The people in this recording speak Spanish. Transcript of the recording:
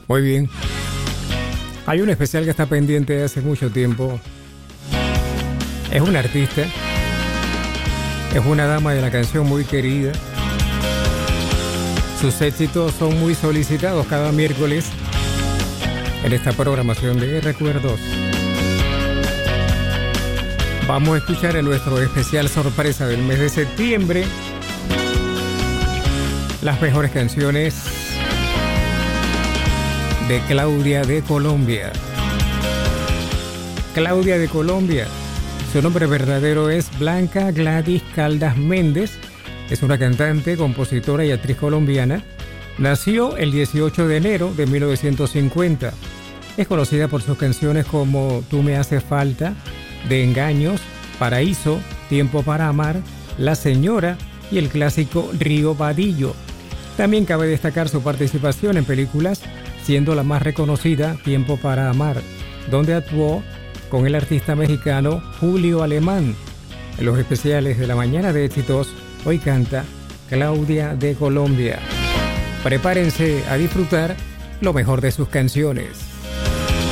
Muy bien. Hay un especial que está pendiente de hace mucho tiempo. Es una artista. Es una dama de la canción muy querida. Sus éxitos son muy solicitados cada miércoles en esta programación de Recuerdos. Vamos a escuchar en nuestro especial sorpresa del mes de septiembre las mejores canciones de Claudia de Colombia. Claudia de Colombia. Su nombre verdadero es Blanca Gladys Caldas Méndez. Es una cantante, compositora y actriz colombiana. Nació el 18 de enero de 1950. Es conocida por sus canciones como Tú me haces falta, De engaños, Paraíso, Tiempo para amar, La señora y el clásico Río Vadillo. También cabe destacar su participación en películas, siendo la más reconocida Tiempo para amar, donde actuó con el artista mexicano Julio Alemán. En los especiales de la mañana de éxitos, hoy canta Claudia de Colombia. Prepárense a disfrutar lo mejor de sus canciones.